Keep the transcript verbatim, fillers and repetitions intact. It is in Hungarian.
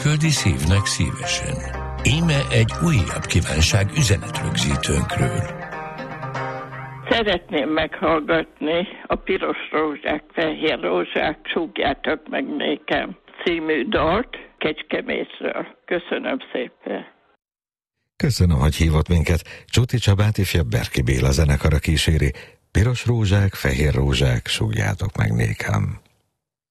külföldi szívnek szívesen. Íme egy újabb kívánság üzenetrögzítőnkről. Szeretném meghallgatni a Piros rózsák, fehér rózsák, súgjátok meg nékem című dalt Kecskemétről. Köszönöm szépen. Köszönöm, hogy hívott minket. Csuti Csabát ifjabb Berki Béla zenekara kíséri. Piros rózsák, fehér rózsák, súgjátok meg nékem.